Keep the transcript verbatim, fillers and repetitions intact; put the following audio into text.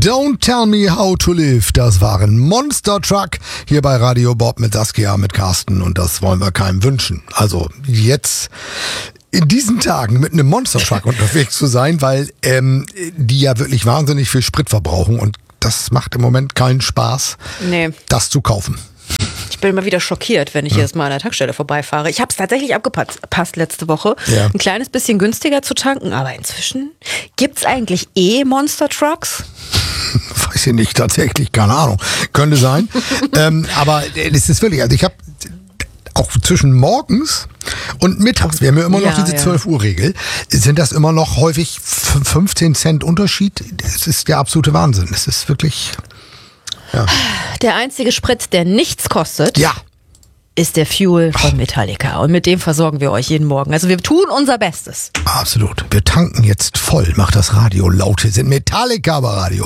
Don't Tell Me How to Live, das waren Monster Truck hier bei Radio Bob mit Saskia, mit Carsten, und das wollen wir keinem wünschen. Also jetzt in diesen Tagen mit einem Monster Truck unterwegs zu sein, weil ähm, die ja wirklich wahnsinnig viel Sprit verbrauchen, und das macht im Moment keinen Spaß, nee. das zu kaufen. Ich bin immer wieder schockiert, wenn ich jetzt mal an der Tankstelle vorbeifahre. Ich habe es tatsächlich abgepasst letzte Woche, ja. ein kleines bisschen günstiger zu tanken, aber inzwischen gibt es eigentlich eh Monster Trucks? Weiß ich nicht, tatsächlich, keine Ahnung. Könnte sein. ähm, aber es ist wirklich, also ich habe auch zwischen morgens und mittags, wir haben ja immer noch ja, diese ja. zwölf Uhr Regel, sind das immer noch häufig fünfzehn Cent Unterschied. Es ist der absolute Wahnsinn. Es ist wirklich... Ja. Der einzige Sprit, der nichts kostet, ja. ist der Fuel von Metallica. Und mit dem versorgen wir euch jeden Morgen. Also wir tun unser Bestes. Absolut. Wir tanken jetzt voll. Macht das Radio laut. Wir sind Metallica bei Radio.